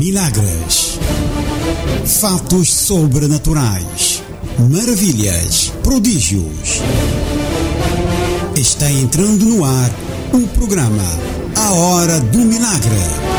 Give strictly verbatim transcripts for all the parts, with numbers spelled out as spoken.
Milagres, fatos sobrenaturais, maravilhas, prodígios. Está entrando no ar o programa A Hora do Milagre.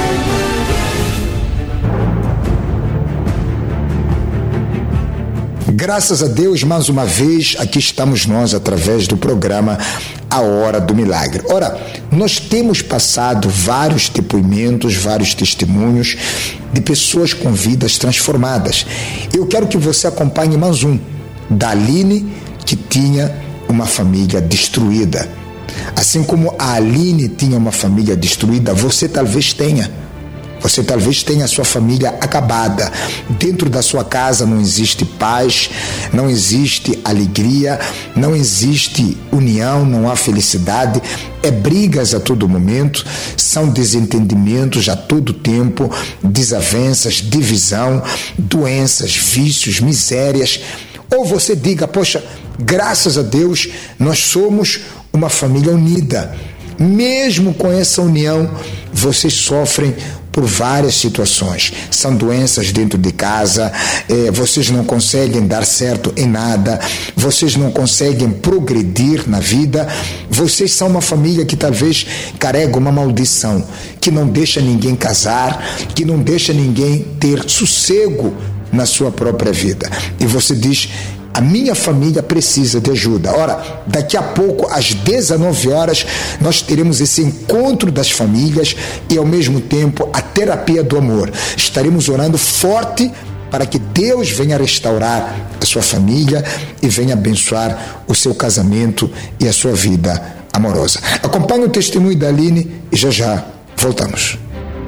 Graças a Deus, mais uma vez, aqui estamos nós através do programa A Hora do Milagre. Ora, nós temos passado vários depoimentos, vários testemunhos de pessoas com vidas transformadas. Eu quero que você acompanhe mais um, da Aline, que tinha uma família destruída. Assim como a Aline tinha uma família destruída, você talvez tenha. Você talvez tenha a sua família acabada. Dentro da sua casa não existe paz, não existe alegria, não existe união, não há felicidade. É brigas a todo momento, são desentendimentos a todo tempo, desavenças, divisão, doenças, vícios, misérias. Ou você diga, poxa, graças a Deus nós somos uma família unida. Mesmo com essa união, vocês sofrem por várias situações. São doenças dentro de casa, eh, vocês não conseguem dar certo em nada, vocês não conseguem progredir na vida, vocês são uma família que talvez carrega uma maldição, que não deixa ninguém casar, que não deixa ninguém ter sossego na sua própria vida. E você diz, a minha família precisa de ajuda. Ora, daqui a pouco, às dezenove horas, nós teremos esse encontro das famílias e, ao mesmo tempo, a terapia do amor. Estaremos orando forte para que Deus venha restaurar a sua família e venha abençoar o seu casamento e a sua vida amorosa. Acompanhe o testemunho da Aline e já já voltamos.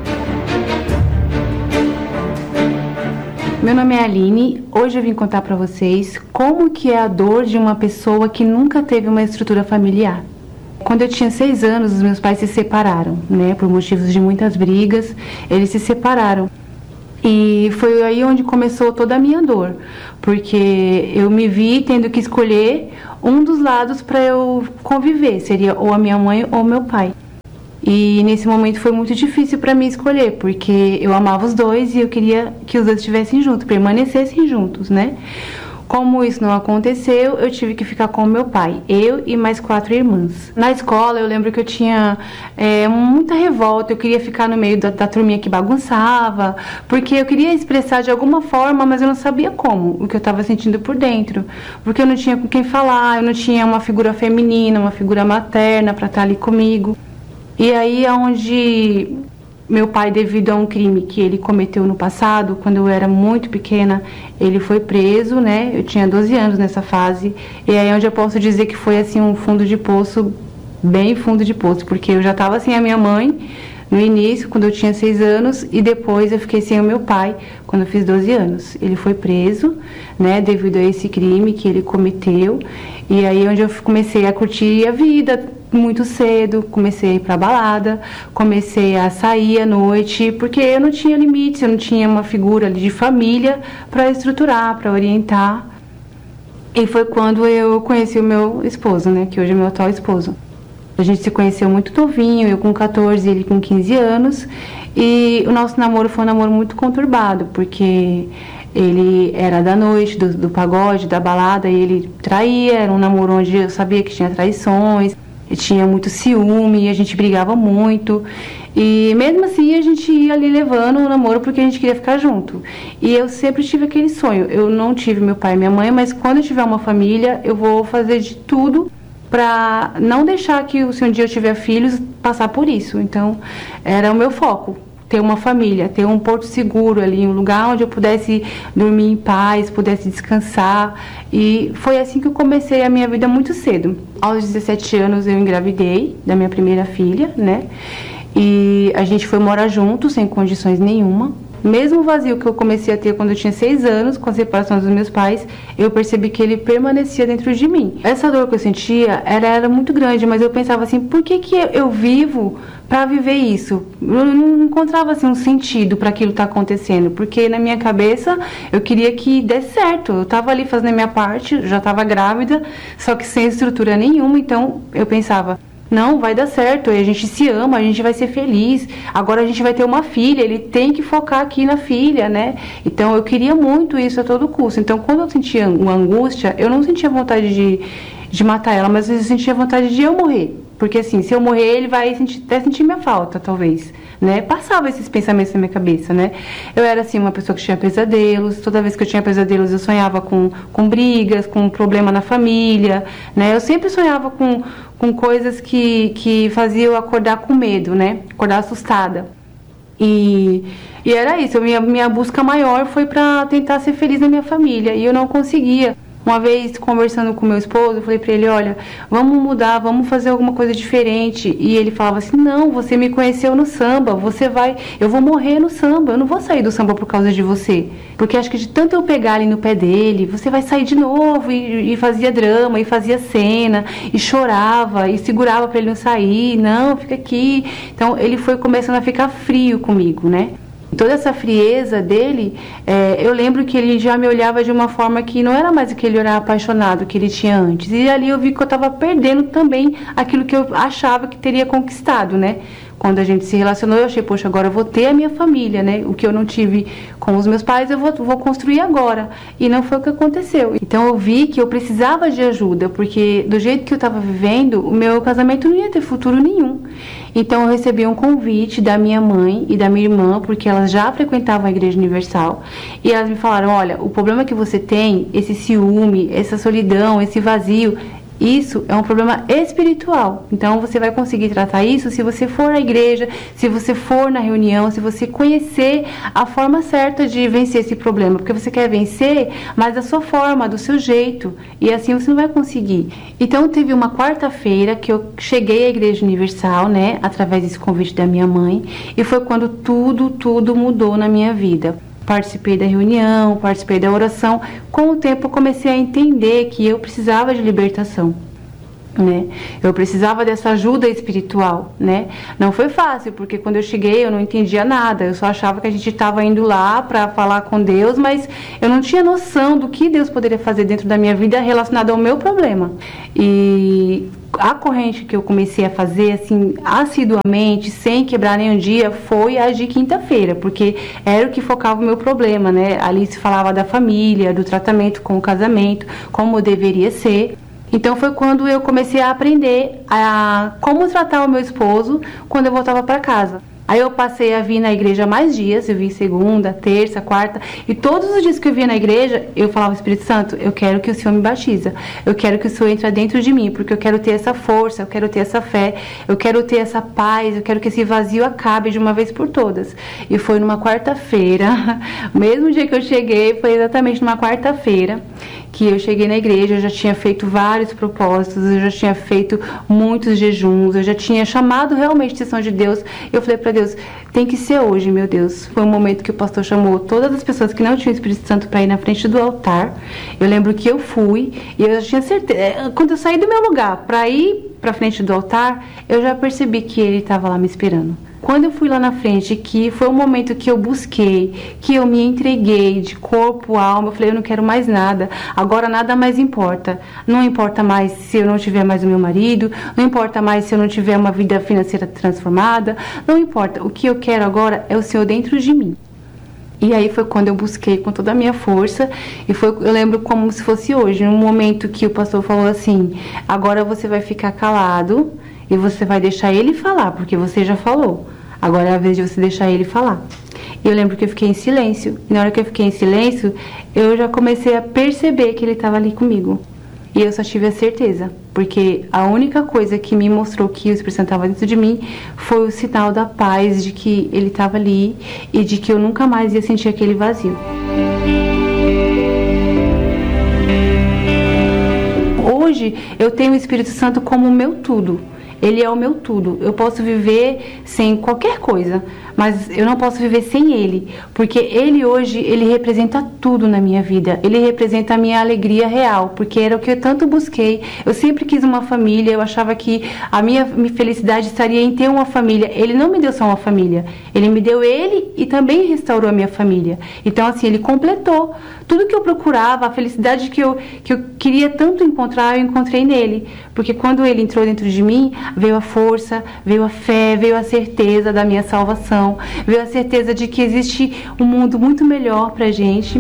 Meu nome é Aline, hoje eu vim contar para vocês como que é a dor de uma pessoa que nunca teve uma estrutura familiar. Quando eu tinha seis anos, os meus pais se separaram, né, por motivos de muitas brigas, eles se separaram. E foi aí onde começou toda a minha dor, porque eu me vi tendo que escolher um dos lados para eu conviver, seria ou a minha mãe ou meu pai. E nesse momento foi muito difícil para mim escolher, porque eu amava os dois e eu queria que os dois estivessem juntos, permanecessem juntos, né? Como isso não aconteceu, eu tive que ficar com o meu pai, eu e mais quatro irmãs. Na escola, eu lembro que eu tinha é, muita revolta, eu queria ficar no meio da, da turminha que bagunçava, porque eu queria expressar de alguma forma, mas eu não sabia como, o que eu estava sentindo por dentro, porque eu não tinha com quem falar, eu não tinha uma figura feminina, uma figura materna para estar ali comigo. E aí é onde meu pai, devido a um crime que ele cometeu no passado, quando eu era muito pequena, ele foi preso, né? Eu tinha doze anos nessa fase. E aí é onde eu posso dizer que foi assim um fundo de poço, bem fundo de poço, porque eu já estava sem a minha mãe no início, quando eu tinha seis anos, e depois eu fiquei sem o meu pai, quando eu fiz doze anos. Ele foi preso, né, devido a esse crime que ele cometeu, e aí é onde eu comecei a curtir a vida muito cedo, comecei a ir pra balada, comecei a sair à noite, porque eu não tinha limites, eu não tinha uma figura ali de família para estruturar, para orientar. E foi quando eu conheci o meu esposo, né, que hoje é meu atual esposo. A gente se conheceu muito novinho, eu com catorze, ele com quinze anos, e o nosso namoro foi um namoro muito conturbado, porque ele era da noite, do, do pagode, da balada, e ele traía, era um namoro onde eu sabia que tinha traições, e tinha muito ciúme, e a gente brigava muito, e mesmo assim a gente ia ali levando o namoro porque a gente queria ficar junto. E eu sempre tive aquele sonho, eu não tive meu pai e minha mãe, mas quando eu tiver uma família, eu vou fazer de tudo para não deixar que, se um dia eu tiver filhos, passar por isso. Então, era o meu foco, ter uma família, ter um porto seguro ali, um lugar onde eu pudesse dormir em paz, pudesse descansar. E foi assim que eu comecei a minha vida muito cedo. Aos dezessete anos eu engravidei da minha primeira filha, né? E a gente foi morar juntos, sem condições nenhuma. Mesmo o vazio que eu comecei a ter quando eu tinha seis anos, com a separação dos meus pais, eu percebi que ele permanecia dentro de mim. Essa dor que eu sentia era, era muito grande, mas eu pensava assim, por que que eu vivo para viver isso? Eu não encontrava assim um sentido para aquilo estar acontecendo, porque na minha cabeça eu queria que desse certo. Eu estava ali fazendo a minha parte, já estava grávida, só que sem estrutura nenhuma, então eu pensava, Não, vai dar certo, a gente se ama, a gente vai ser feliz, agora a gente vai ter uma filha, ele tem que focar aqui na filha, né? Então eu queria muito isso a todo custo. Então quando eu sentia uma angústia, eu não sentia vontade de, de matar ela, mas eu sentia vontade de eu morrer. Porque assim, se eu morrer, ele vai sentir, até sentir minha falta, talvez, né? Passava esses pensamentos na minha cabeça, né? Eu era assim, uma pessoa que tinha pesadelos, toda vez que eu tinha pesadelos eu sonhava com, com brigas, com problema na família, né? Eu sempre sonhava com, com coisas que, que faziam eu acordar com medo, né? Acordar assustada. E, e era isso, minha, minha busca maior foi para tentar ser feliz na minha família, e eu não conseguia. Uma vez, conversando com meu esposo, eu falei pra ele, olha, vamos mudar, vamos fazer alguma coisa diferente. E ele falava assim, não, você me conheceu no samba, você vai, eu vou morrer no samba, eu não vou sair do samba por causa de você. Porque acho que de tanto eu pegar ali no pé dele, você vai sair de novo, e, e fazia drama, e fazia cena, e chorava, e segurava pra ele não sair, não, fica aqui. Então, ele foi começando a ficar frio comigo, né? Toda essa frieza dele, é, eu lembro que ele já me olhava de uma forma que não era mais aquele olhar apaixonado que ele tinha antes. E ali eu vi que eu estava perdendo também aquilo que eu achava que teria conquistado, né? Quando a gente se relacionou, eu achei, poxa, agora eu vou ter a minha família, né? O que eu não tive com os meus pais, eu vou, vou construir agora. E não foi o que aconteceu. Então eu vi que eu precisava de ajuda, porque do jeito que eu estava vivendo, o meu casamento não ia ter futuro nenhum. Então eu recebi um convite da minha mãe e da minha irmã, porque elas já frequentavam a Igreja Universal. E elas me falaram, olha, o problema que você tem, esse ciúme, essa solidão, esse vazio, isso é um problema espiritual. Então você vai conseguir tratar isso se você for à igreja, se você for na reunião, se você conhecer a forma certa de vencer esse problema. Porque você quer vencer, mas da sua forma, do seu jeito. E assim você não vai conseguir. Então teve uma quarta-feira que eu cheguei à Igreja Universal, né? Através desse convite da minha mãe. E foi quando tudo, tudo mudou na minha vida. Participei da reunião, participei da oração. Com o tempo eu comecei a entender que eu precisava de libertação, né? Eu precisava dessa ajuda espiritual, né? Não foi fácil, porque quando eu cheguei eu não entendia nada. Eu só achava que a gente estava indo lá para falar com Deus, mas eu não tinha noção do que Deus poderia fazer dentro da minha vida relacionado ao meu problema. E a corrente que eu comecei a fazer, assim, assiduamente, sem quebrar nenhum dia, foi a de quinta-feira, porque era o que focava o meu problema, né? Ali se falava da família, do tratamento com o casamento, como deveria ser. Então foi quando eu comecei a aprender a como tratar o meu esposo quando eu voltava para casa. Aí eu passei a vir na igreja mais dias, eu vim segunda, terça, quarta, e todos os dias que eu via na igreja, eu falava, Espírito Santo, eu quero que o Senhor me batiza, eu quero que o Senhor entre dentro de mim, porque eu quero ter essa força, eu quero ter essa fé, eu quero ter essa paz, eu quero que esse vazio acabe de uma vez por todas. E foi numa quarta-feira, o mesmo dia que eu cheguei, foi exatamente numa quarta-feira, que eu cheguei na igreja, eu já tinha feito vários propósitos, eu já tinha feito muitos jejuns, eu já tinha chamado realmente a atenção de Deus. Eu falei para Deus, tem que ser hoje, meu Deus. Foi um momento que o pastor chamou todas as pessoas que não tinham o Espírito Santo para ir na frente do altar. Eu lembro que eu fui e eu já tinha certeza, quando eu saí do meu lugar para ir para frente do altar, eu já percebi que ele estava lá me esperando. Quando eu fui lá na frente, que foi o momento que eu busquei, que eu me entreguei de corpo, alma, eu falei, eu não quero mais nada, agora nada mais importa. Não importa mais se eu não tiver mais o meu marido, não importa mais se eu não tiver uma vida financeira transformada, não importa, o que eu quero agora é o Senhor dentro de mim. E aí foi quando eu busquei com toda a minha força, e foi, eu lembro como se fosse hoje, num momento que o pastor falou assim, agora você vai ficar calado, e você vai deixar ele falar, porque você já falou. Agora é a vez de você deixar ele falar. E eu lembro que eu fiquei em silêncio. E na hora que eu fiquei em silêncio, eu já comecei a perceber que ele estava ali comigo. E eu só tive a certeza. Porque a única coisa que me mostrou que o Espírito Santo estava dentro de mim foi o sinal da paz, de que ele estava ali e de que eu nunca mais ia sentir aquele vazio. Hoje eu tenho o Espírito Santo como o meu tudo. Ele é o meu tudo. Eu posso viver sem qualquer coisa, mas eu não posso viver sem ele, porque ele hoje, ele representa tudo na minha vida. Ele representa a minha alegria real, porque era o que eu tanto busquei. Eu sempre quis uma família, eu achava que a minha, minha felicidade estaria em ter uma família. Ele não me deu só uma família, ele me deu ele e também restaurou a minha família. Então assim, ele completou tudo que eu procurava, a felicidade que eu, que eu queria tanto encontrar, eu encontrei nele. Porque quando ele entrou dentro de mim, veio a força, veio a fé, veio a certeza da minha salvação, veio a certeza de que existe um mundo muito melhor pra gente.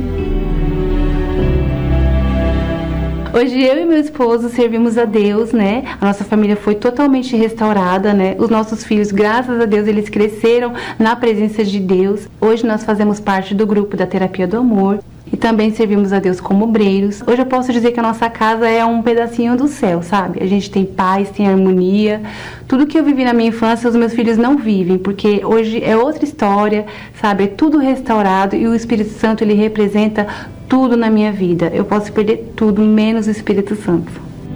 Hoje eu e meu esposo servimos a Deus, né? A nossa família foi totalmente restaurada, né? Os nossos filhos, graças a Deus, eles cresceram na presença de Deus. Hoje nós fazemos parte do grupo da Terapia do Amor e também servimos a Deus como obreiros. Hoje eu posso dizer que a nossa casa é um pedacinho do céu, sabe? A gente tem paz, tem harmonia. Tudo que eu vivi na minha infância, os meus filhos não vivem, porque hoje é outra história, sabe? É tudo restaurado e o Espírito Santo, ele representa tudo na minha vida. Eu posso perder tudo, menos o Espírito Santo.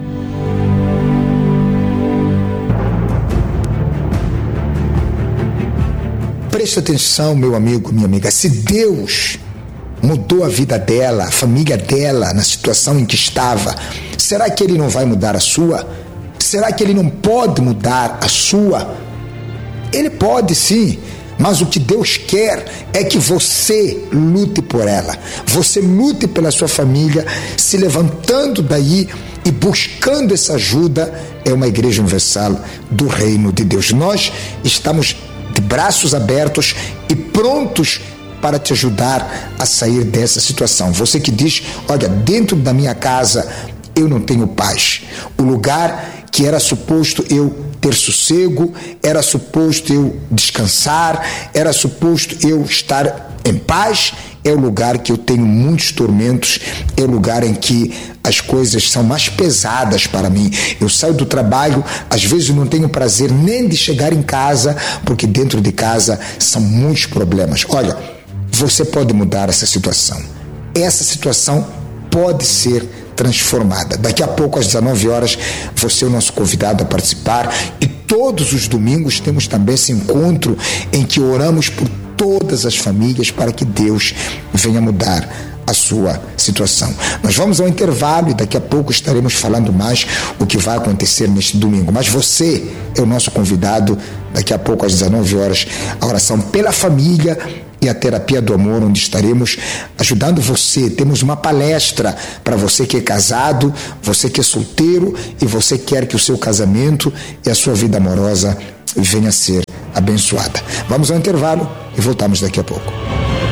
Preste atenção, meu amigo, minha amiga. Se Deus mudou a vida dela, a família dela, na situação em que estava, será que Ele não vai mudar a sua? Será que Ele não pode mudar a sua? Ele pode, sim. Mas o que Deus quer é que você lute por ela. Você lute pela sua família, se levantando daí e buscando essa ajuda. É uma igreja universal do reino de Deus. Nós estamos de braços abertos e prontos para te ajudar a sair dessa situação. Você que diz, olha, dentro da minha casa eu não tenho paz. O lugar que era suposto eu ter sossego, era suposto eu descansar, era suposto eu estar em paz, é o lugar que eu tenho muitos tormentos, é o lugar em que as coisas são mais pesadas para mim. Eu saio do trabalho, às vezes eu não tenho prazer nem de chegar em casa, porque dentro de casa são muitos problemas. Olha, você pode mudar essa situação. Essa situação pode ser transformada. Daqui a pouco, às dezenove horas, você é o nosso convidado a participar, e todos os domingos temos também esse encontro em que oramos por todas as famílias para que Deus venha mudar a sua situação. Nós vamos ao intervalo e daqui a pouco estaremos falando mais o que vai acontecer neste domingo. Mas você é o nosso convidado. Daqui a pouco, às dezenove horas, a oração pela família e a terapia do amor, onde estaremos ajudando você. Temos uma palestra para você que é casado, você que é solteiro e você quer que o seu casamento e a sua vida amorosa venha a ser abençoada. Vamos ao intervalo e voltamos daqui a pouco.